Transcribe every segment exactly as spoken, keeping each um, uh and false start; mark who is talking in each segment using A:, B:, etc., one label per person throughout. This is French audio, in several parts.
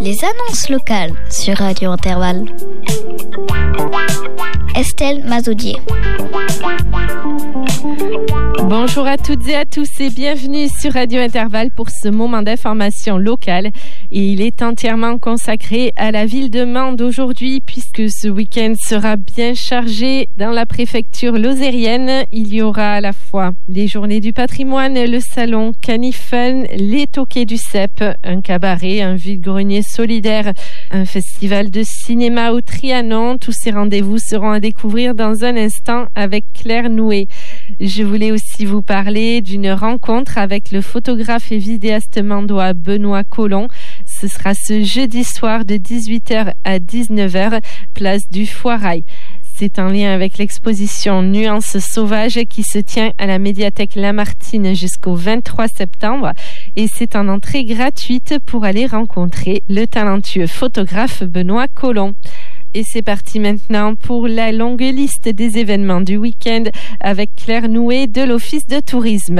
A: Les annonces locales sur Radio Intervalle. Estelle Mazoudier.
B: Bonjour à toutes et à tous et bienvenue sur Radio Intervalle pour ce moment d'information locale. Et il est entièrement consacré à la ville de Mende aujourd'hui puisque ce week-end sera bien chargé dans la préfecture lozérienne. Il y aura à la fois les journées du patrimoine, le salon Canifun, les toquets du C E P, un cabaret, un vide-grenier solidaire, un festival de cinéma au Trianon. Tous ces rendez-vous seront à découvrir dans un instant avec Claire Nouet. Je voulais aussi vous parler d'une rencontre avec le photographe et vidéaste mandois Benoît Collomb. Ce sera ce jeudi soir de dix-huit heures à dix-neuf heures, place du Foirail. C'est en lien avec l'exposition Nuances sauvages qui se tient à la médiathèque Lamartine jusqu'au vingt-trois septembre et c'est en entrée gratuite pour aller rencontrer le talentueux photographe Benoît Collomb. Et c'est parti maintenant pour la longue liste des événements du week-end avec Claire Nouet de l'Office de tourisme.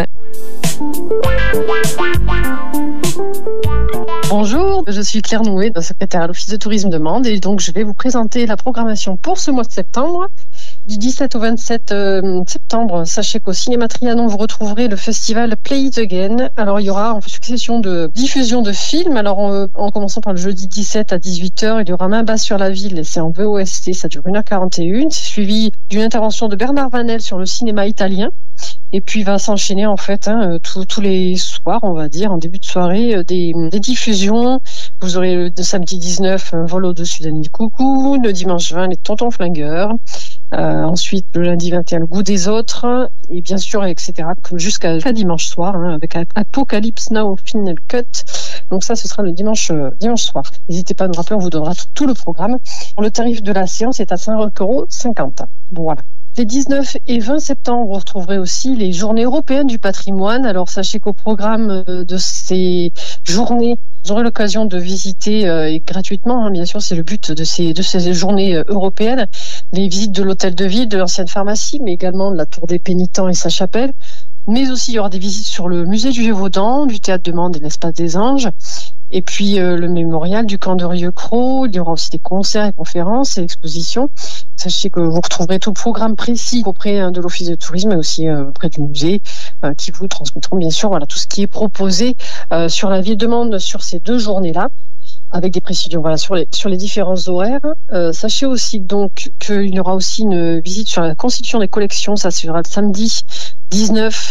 C: Bonjour, je suis Claire Nouet, secrétaire à l'Office de tourisme de Mende et donc je vais vous présenter la programmation pour ce mois de septembre. Du dix-sept au vingt-sept septembre, sachez qu'au Cinéma Trianon, vous retrouverez le festival Play It Again. Alors, il y aura une succession de diffusion de films. Alors, en, en commençant par le jeudi dix-sept à dix-huit heures, il y aura Main basse sur la ville, c'est en V O S T, ça dure une heure quarante et un. C'est suivi d'une intervention de Bernard Vanel sur le cinéma italien. Et puis, va s'enchaîner, en fait, hein, tous les soirs, on va dire, en début de soirée, des, des diffusions. Vous aurez le samedi dix-neuf, un vol au-dessus d'un nid de coucou. Le dimanche vingt, les Tontons Flingueurs. Euh, ensuite, le lundi vingt et un, le goût des autres, et bien sûr, et cetera, comme jusqu'à dimanche soir, hein, avec Apocalypse Now Final Cut. Donc ça, ce sera le dimanche euh, dimanche soir. N'hésitez pas à nous rappeler, on vous donnera tout, tout le programme. Le tarif de la séance est à cinq euros cinquante. Voilà. Les dix-neuf et vingt septembre, vous retrouverez aussi les journées européennes du patrimoine. Alors, sachez qu'au programme de ces journées, vous aurez l'occasion de visiter euh, et gratuitement, hein, bien sûr, c'est le but de ces, de ces journées euh, européennes, les visites de l'hôtel de ville, de l'ancienne pharmacie, mais également de la tour des Pénitents et sa chapelle. Mais aussi, il y aura des visites sur le musée du Gévaudan, du théâtre de Mende et l'espace des Anges. Et puis euh, le mémorial du camp de Rieux-Cros. Il y aura aussi des concerts et conférences et expositions. Sachez que vous retrouverez tout le programme précis auprès hein, de l'Office de tourisme et aussi euh, auprès du musée euh, qui vous transmettront bien sûr voilà tout ce qui est proposé euh, sur la ville de Mende sur ces deux journées-là, avec des précisions voilà sur les sur les différents horaires. Euh, sachez aussi donc qu'il y aura aussi une visite sur la constitution des collections. Ça sera le samedi dix-neuf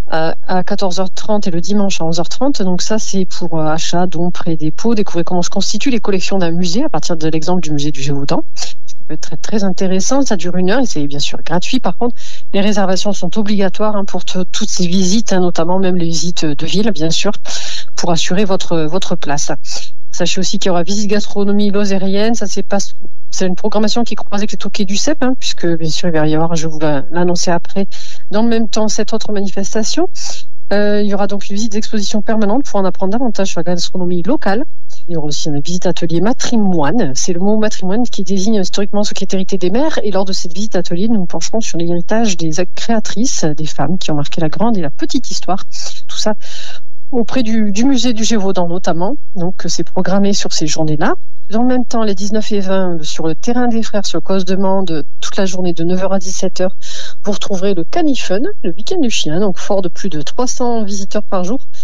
C: à quatorze heures trente et le dimanche à onze heures trente. Donc ça, c'est pour euh, achat, dons, prêts, dépôts, découvrir comment se constituent les collections d'un musée à partir de l'exemple du musée du Gévaudan. Ça peut être très, très intéressant. Ça dure une heure et c'est bien sûr gratuit. Par contre, les réservations sont obligatoires hein, pour t- toutes ces visites, hein, notamment même les visites de ville, bien sûr, pour assurer votre votre place. Sachez aussi qu'il y aura visite gastronomie lozérienne. Ça, c'est pas C'est une programmation qui croise avec les toquets du C E P, hein, puisque bien sûr il va y avoir, je vais vous l'annoncer après, dans le même temps cette autre manifestation. Euh, il y aura donc une visite d'exposition permanente pour en apprendre davantage sur la gastronomie locale. Il y aura aussi une visite atelier matrimoine. C'est le mot matrimoine qui désigne historiquement ce qui est hérité des mères. Et lors de cette visite atelier, nous nous pencherons sur l'héritage des créatrices, des femmes qui ont marqué la grande et la petite histoire. Tout ça auprès du, du musée du Gévaudan notamment. Donc c'est programmé sur ces journées-là. Dans le même temps, les dix-neuf et vingt, sur le terrain des frères, sur le Cause de Mende, toute la journée de neuf heures à dix-sept heures, vous retrouverez le Canifun, le week-end du chien, donc fort de plus de trois cents visiteurs par jour.